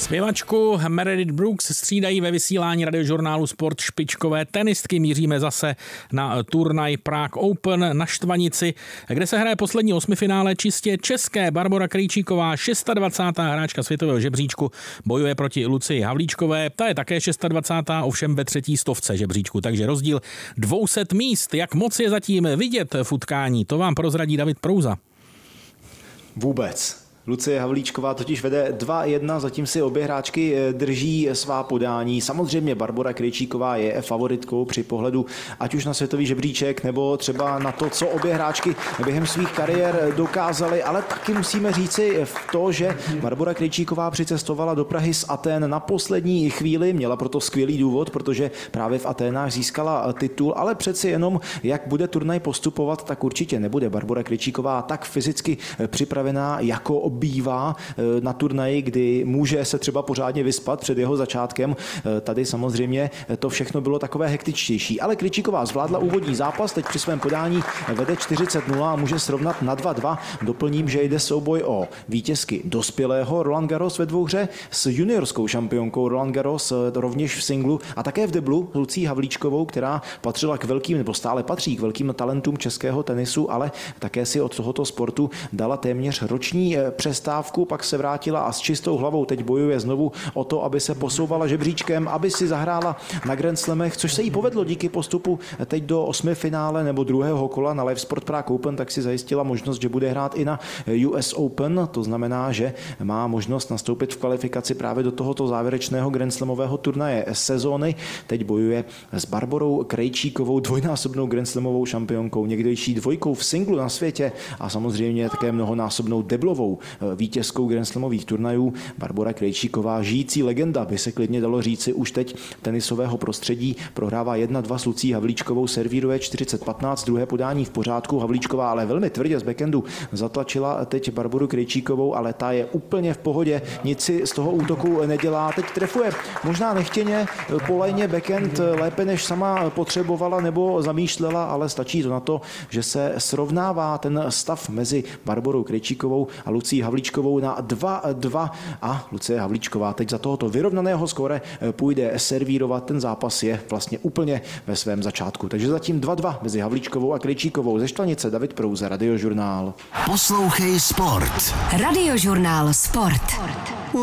Zpěvačku Meredith Brooks střídají ve vysílání radiožurnálu Sport špičkové tenistky. Míříme zase na turnaj Prague Open na Štvanici, kde se hraje poslední osmifinále čistě české. Barbora Krejčíková, 26. hráčka světového žebříčku, bojuje proti Lucii Havlíčkové. Ta je také 26. ovšem ve třetí stovce žebříčku, takže rozdíl 200 míst. Jak moc je zatím vidět v utkání, to vám prozradí David Prouza. Vůbec. Lucie Havlíčková totiž vede 2-1, zatím si obě hráčky drží svá podání. Samozřejmě Barbora Krejčíková je favoritkou při pohledu ať už na světový žebříček nebo třeba na to, co obě hráčky během svých kariér dokázaly, ale taky musíme říci to, že Barbora Krejčíková přicestovala do Prahy z Athén na poslední chvíli, měla proto skvělý důvod, protože právě v Athénách získala titul, ale přeci jenom, jak bude turnaj postupovat, tak určitě nebude Barbora Krejčíková tak fyzicky připravená, jako bývá na turnaji, kdy může se třeba pořádně vyspat před jeho začátkem. Tady samozřejmě to všechno bylo takové hektičtější. Ale Krejčíková zvládla úvodní zápas, teď při svém podání vede 40-0 a může srovnat na 2-2. Doplním, že jde souboj o vítězky dospělého Roland Garros ve dvouhře s juniorskou šampionkou Roland Garros rovněž v singlu a také v deblu Lucí Havlíčkovou, která patřila k velkým, nebo stále patří k velkým talentům českého tenisu, ale také si od tohoto sportu dala téměř roční přestávku, pak se vrátila a s čistou hlavou teď bojuje znovu o to, aby se posouvala žebříčkem, aby si zahrála na Grand Slamech, což se jí povedlo díky postupu teď do osmifinále nebo druhého kola na Live Sport Prague Open, tak si zajistila možnost, že bude hrát i na US Open, to znamená, že má možnost nastoupit v kvalifikaci právě do tohoto závěrečného Grand Slamového turnaje sezóny. Teď bojuje s Barborou Krejčíkovou, dvojnásobnou Grand Slamovou šampionkou, někdejší dvojkou v singlu na světě a samozřejmě také mnohonásobnou deblovou vítězkou Grand Slamových turnajů. Barbora Krejčíková, žijící legenda, by se klidně dalo říci už teď tenisového prostředí, prohrává 1-2 s Lucí Havlíčkovou, servíruje 40-15, druhé podání v pořádku. Havlíčková ale velmi tvrdě z backhandu zatlačila teď Barboru Krejčíkovou, ale ta je úplně v pohodě, nic si z toho útoku nedělá. Teď trefuje možná nechtěně po lajně backhand lépe, než sama potřebovala nebo zamýšlela, ale stačí to na to, že se srovnává ten stav mezi Barborou Krejčíkovou a Lucí Havlíčkovou na 2-2 a Lucie Havlíčková teď za tohoto vyrovnaného skóre půjde servírovat. Ten zápas je vlastně úplně ve svém začátku. Takže zatím 2-2 mezi Havlíčkovou a Krejčíkovou. Ze Štvanice David Prouza, Radiožurnál. Poslouchej Sport. Radiožurnál Sport.